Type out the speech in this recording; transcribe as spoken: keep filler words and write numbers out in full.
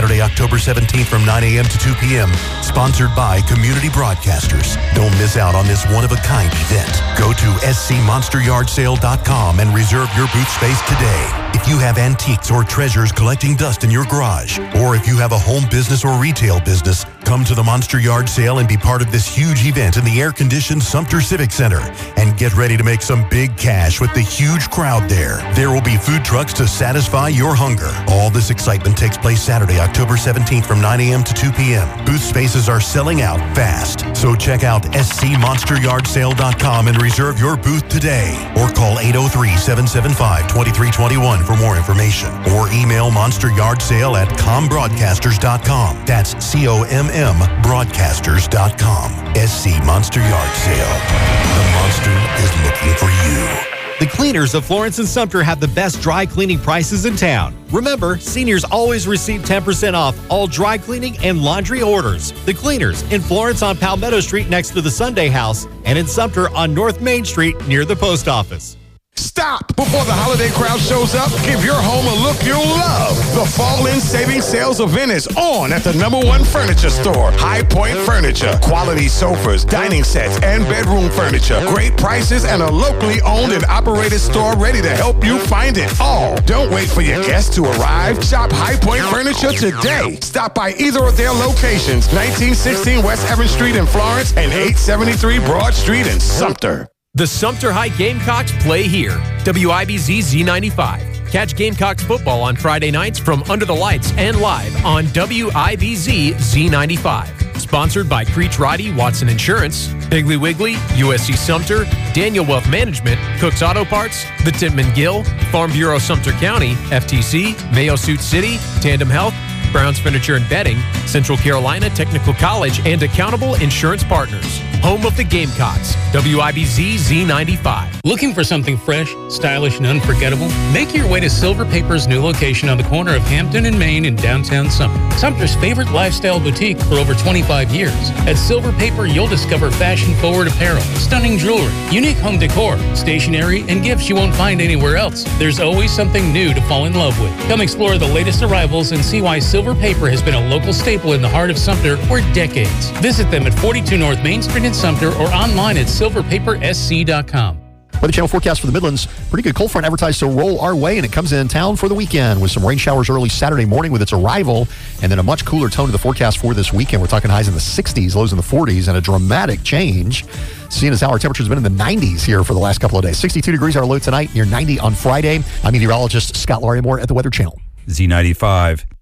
Saturday, October seventeenth from nine a.m. to two p.m. Sponsored by Community Broadcasters. Don't miss out on this one-of-a-kind event. Go to s c monster yard sale dot com and reserve your booth space today. If you have antiques or treasures collecting dust in your garage, or if you have a home business or retail business, come to the Monster Yard Sale and be part of this huge event in the air-conditioned Sumter Civic Center. And get ready to make some big cash with the huge crowd there. There will be food trucks to satisfy your hunger. All this excitement takes place Saturday, October seventeenth from nine a.m. to two p.m. Booth spaces are selling out fast. So check out s c monster yard sale dot com and reserve your booth today. Or call eight oh three, seven seven five, two three two one for more information. Or email monsteryardsale at com broadcasters dot com. That's C O M M broadcasters dot com. S C Monster Yard Sale. The monster is looking for you. The Cleaners of Florence and Sumter have the best dry cleaning prices in town. Remember, seniors always receive ten percent off all dry cleaning and laundry orders. The Cleaners in Florence on Palmetto Street next to the Sunday House, and in Sumter on North Main Street near the post office. Stop before the holiday crowd shows up. Give your home a look you'll love. The Fall-In Savings Sales event is on at the number one furniture store, High Point Furniture. Quality sofas, dining sets, and bedroom furniture. Great prices and a locally owned and operated store ready to help you find it all. Don't wait for your guests to arrive. Shop High Point Furniture today. Stop by either of their locations, nineteen sixteen West Evans Street in Florence and eight seventy-three Broad Street in Sumter. The Sumter High Gamecocks play here. W I B Z Z ninety-five. Catch Gamecocks football on Friday nights from Under the Lights and live on W I B Z Z ninety-five. Sponsored by Creech Roddy, Watson Insurance, Piggly Wiggly, U S C Sumter, Daniel Wealth Management, Cook's Auto Parts, the Tippmann Gill, Farm Bureau Sumter County, F T C, Mayo Suit City, Tandem Health, Brown's Furniture and Bedding, Central Carolina Technical College, and Accountable Insurance Partners. Home of the Gamecocks, W I B Z Z ninety-five. Looking for something fresh, stylish, and unforgettable? Make your way to Silver Paper's new location on the corner of Hampton and Main in downtown Sumter. Sumter's favorite lifestyle boutique for over twenty-five years. At Silver Paper, you'll discover fashion-forward apparel, stunning jewelry, unique home decor, stationery, and gifts you won't find anywhere else. There's always something new to fall in love with. Come explore the latest arrivals and see why Silver Paper has been a local staple in the heart of Sumter for decades. Visit them at forty-two North Main Street in Sumter or online at silver paper s c dot com. Weather Channel forecast for the Midlands. Pretty good cold front advertised to roll our way, and it comes in town for the weekend with some rain showers early Saturday morning with its arrival, and then a much cooler tone to the forecast for this weekend. We're talking highs in the sixties, lows in the forties, and a dramatic change, seeing as how our temperature's been in the nineties here for the last couple of days. sixty-two degrees our low tonight, near ninety on Friday. I'm meteorologist Scott Larimore at the Weather Channel. Z ninety-five.